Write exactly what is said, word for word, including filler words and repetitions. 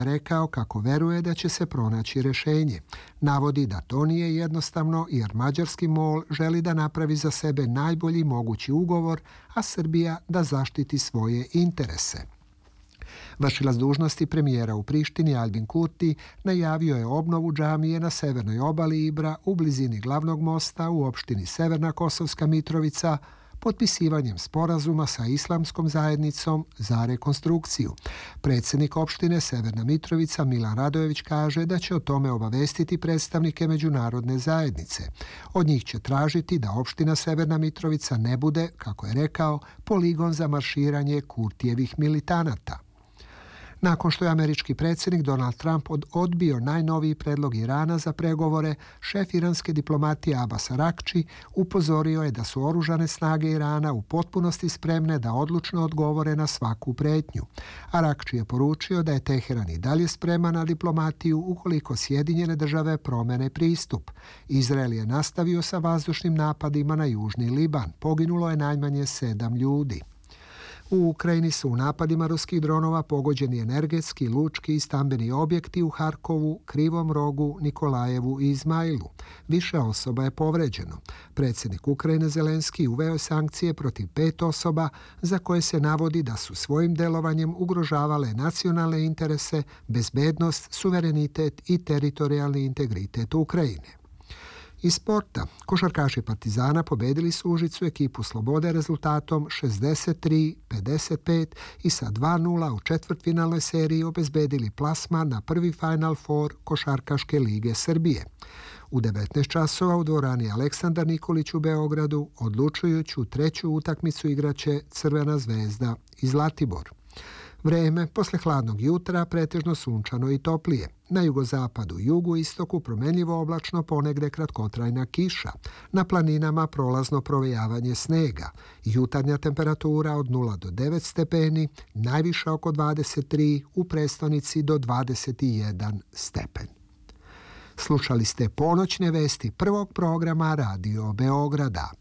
rekao kako veruje da će se pronaći rješenje. Navodi da to nije jednostavno jer mađarski MOL želi da napravi za sebe najbolji mogući ugovor, a Srbija da zaštiti svoje interese. Vršilac dužnosti premijera u Prištini Albin Kurti najavio je obnovu džamije na severnoj obali Ibra u blizini glavnog mosta u opštini Severna Kosovska Mitrovica potpisivanjem sporazuma sa islamskom zajednicom za rekonstrukciju. Predsjednik opštine Severna Mitrovica Milan Radojević kaže da će o tome obavestiti predstavnike međunarodne zajednice. Od njih će tražiti da opština Severna Mitrovica ne bude, kako je rekao, poligon za marširanje Kurtijevih militanata. Nakon što je američki predsjednik Donald Trump odbio najnoviji predlog Irana za pregovore, šef iranske diplomatije Abbas Arakči upozorio je da su oružane snage Irana u potpunosti spremne da odlučno odgovore na svaku prijetnju. Arakči je poručio da je Teheran i dalje spreman na diplomatiju ukoliko Sjedinjene države promene pristup. Izrael je nastavio sa vazdušnim napadima na južni Liban. Poginulo je najmanje sedam ljudi. U Ukrajini su u napadima ruskih dronova pogođeni energetski, lučki i stambeni objekti u Harkovu, Krivom Rogu, Nikolajevu i Izmailu. Više osoba je povređeno. Predsjednik Ukrajine Zelenski uveo sankcije protiv pet osoba za koje se navodi da su svojim delovanjem ugrožavale nacionalne interese, bezbednost, suverenitet i teritorijalni integritet Ukrajine. Iz sporta, košarkaši Partizana pobedili su Užicu ekipu Slobode rezultatom šezdeset tri pedeset pet i sa dva nula u četvrtfinalnoj seriji obezbedili plasman na prvi Final Four Košarkaške lige Srbije. U devetnaest časova u dvorani Aleksandar Nikolić u Beogradu odlučujuću treću utakmicu igraće Crvena zvezda i Zlatibor. Vreme posle hladnog jutra pretežno sunčano i toplije. Na jugozapadu i jugu istoku promenljivo oblačno, ponegde kratkotrajna kiša. Na planinama prolazno provejavanje snega. Jutarnja temperatura od nula do devet stepeni, najviša oko dvadeset tri, u prestonici do dvadeset jedan stepen. Slušali ste ponoćne vesti prvog programa Radio Beograda.